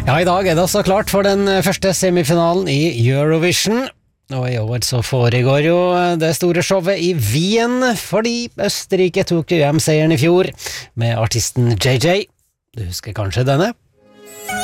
Ja, i dag det også klart for den første semifinalen i Eurovision. Og i år så foregår jo det store showet i Wien, fordi Østerrike tok EM-seieren i fjor med artisten JJ. Du husker kanskje denne?